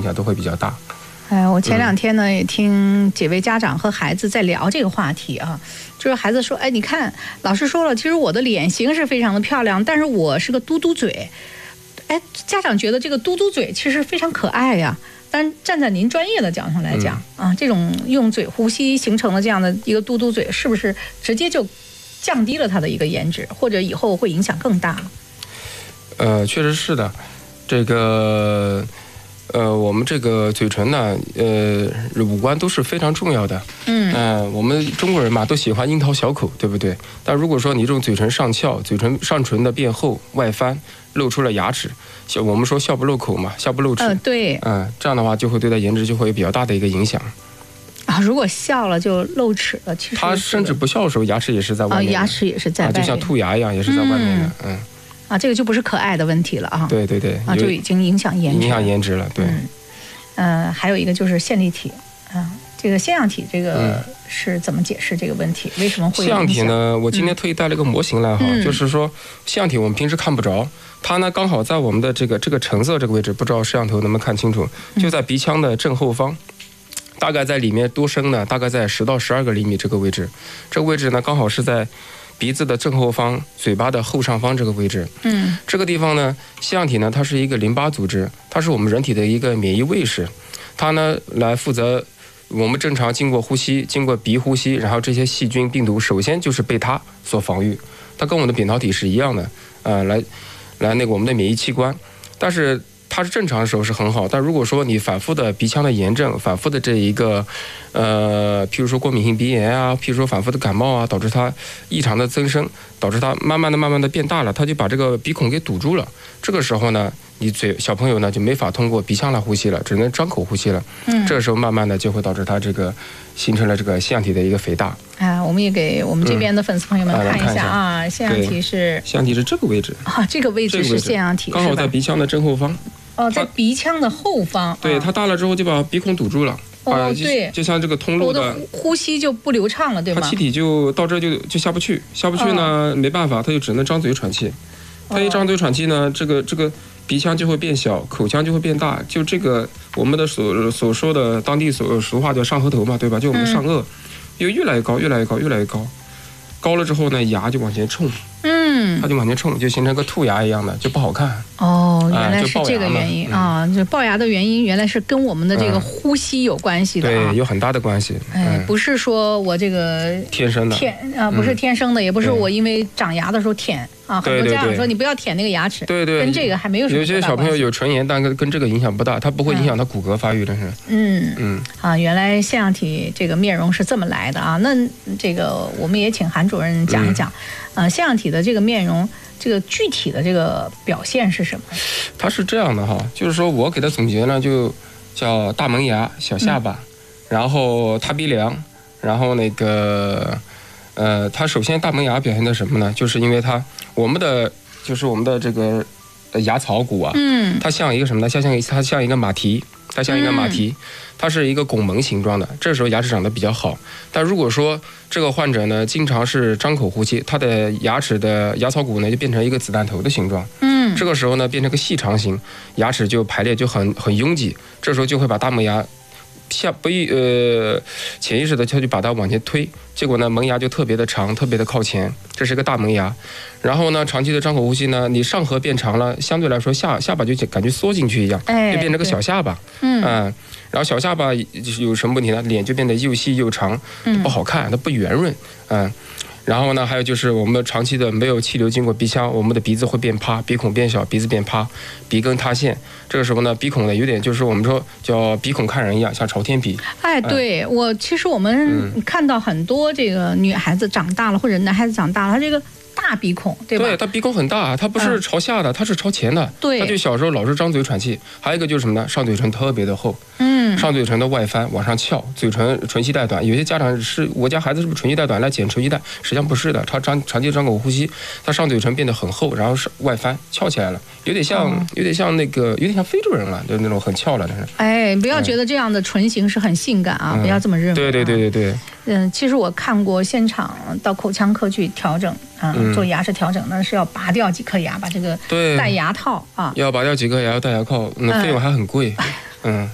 响都会比较大。 我前2天呢也听几位家长和孩子在聊这个话题啊，就是孩子说，你看老师说了，其实我的脸型是非常的漂亮，但是我是个嘟嘟嘴。家长觉得这个嘟嘟嘴其实非常可爱呀。但站在您专业的角度上来讲这种用嘴呼吸形成的这样的一个嘟嘟嘴，是不是直接就降低了它的一个颜值，或者以后会影响更大？ 确实是的，这个。我们这个嘴唇呢，五官都是非常重要的。我们中国人嘛，都喜欢樱桃小口，对不对？但如果说你这种嘴唇上翘，嘴唇上唇的变厚、外翻，露出了牙齿，我们说笑不露口嘛，笑不露齿。 对。 这样的话就会对它颜值就会有比较大的一个影响。 如果笑了就露齿了，其实他甚至不笑的时候，牙齿也是在外面。 牙齿也是在外面， 就像兔牙一样，也是在外面的。 这个就不是可爱的问题了啊！ 对， 就已经影响颜值了。对， 还有一个就是线粒体这个腺样体这个是怎么解释这个问题？为什么会腺样体呢？我今天特意带了一个模型来就是说腺样体我们平时看不着，它呢刚好在我们的这个橙色这个位置，不知道摄像头能不能看清楚？就在鼻腔的正后方。大概在里面多深呢？大概在10到12个厘米这个位置。这个位置呢，刚好是在鼻子的正后方、嘴巴的后上方这个位置。这个地方呢，腺样体呢，它是一个淋巴组织，它是我们人体的一个免疫卫士，它呢来负责我们正常经过呼吸、经过鼻呼吸，然后这些细菌、病毒首先就是被它所防御。它跟我们的扁桃体是一样的，来那个我们的免疫器官，但是。它是正常的时候是很好，但如果说你反复的鼻腔的炎症，反复的这一个譬如说过敏性鼻炎啊，譬如说反复的感冒啊，导致它异常的增生，导致它慢慢的变大了，它就把这个鼻孔给堵住了。这个时候呢，你小朋友呢就没法通过鼻腔来呼吸了，只能张口呼吸了。这个时候慢慢的就会导致它这个形成了这个腺样体的一个肥大。 我们也给我们这边的粉丝朋友们看一下腺样体是腺样体是这个位置这个位置是腺样体， 刚好在鼻腔的正后方。 在鼻腔的后方。 对，它大了之后就把鼻孔堵住了。 对， 就像这个通路的呼吸就不流畅了，对吗？ 它气体就到这就下不去呢，没办法，它就只能张嘴喘气。它一张嘴喘气呢，这个鼻腔就会变小，口腔就会变大。就这个我们的所说的当地俗话叫上颌头嘛，对吧？就我们上颚又越来越高，高了之后呢，牙就往前冲。它就往前冲，就形成个兔牙一样的，就不好看。 原来是这个原因就龅牙的原因原来是跟我们的这个呼吸有关系的。 对，有很大的关系。 不是说我这个天生的不是天生的，也不是我因为长牙的时候舔很多家长说你不要舔那个牙齿。 对， 跟这个还没有什么。 有些小朋友有唇炎，但跟这个影响不大，它不会影响他骨骼发育的是。 原来腺样体这个面容是这么来的那这个我们也请韩主任讲一讲腺样体的这个面容这个具体的这个表现是什么？ 它是这样的就是说我给它总结呢，就叫大门牙、小下巴，然后塌鼻梁，然后那个它首先大门牙表现的什么呢？就是因为我们的这个牙槽骨它像一个什么呢？它像一个马蹄。它是一个拱门形状的，这时候牙齿长得比较好。但如果说这个患者呢，经常是张口呼吸，他的牙齿的牙槽骨呢就变成一个子弹头的形状。这个时候呢变成个细长型，牙齿就排列就很拥挤，这时候就会把大门牙潜意识的他就把它往前推，结果呢门牙就特别的长，特别的靠前，这是一个大门牙。然后呢长期的张口呼吸呢，你上颌变长了，相对来说下巴就感觉缩进去一样，就变成个小下巴。然后小下巴有什么问题呢？脸就变得又细又长，不好看，它不圆润。然后呢，还有就是我们长期的没有气流经过鼻腔，我们的鼻子会变趴，鼻孔变小，鼻子变趴，鼻根塌陷。这个时候呢，鼻孔呢有点就是我们说叫鼻孔看人一样，像朝天鼻。 对，其实我们看到很多这个女孩子长大了，或者男孩子长大了，他这个大鼻孔，对吧？ 对，他鼻孔很大，他不是朝下的，他是朝前的。 对， 他就小时候老是张嘴喘气。还有一个就是什么呢？上嘴唇特别的厚。上嘴唇的外翻往上翘，唇系带短。有些家长我家孩子是不是唇系带短来剪唇系带？实际上不是的，他长期张口呼吸，他上嘴唇变得很厚，然后是外翻翘起来了，有点像非洲人了，就那种很翘了。 不要觉得这样的唇形是很性感不要这么认为。 对。 其实我看过现场到口腔科去调整做牙齿调整，那是要拔掉几颗牙，把这个戴牙套要拔掉几颗牙，要戴牙套，费用还很贵。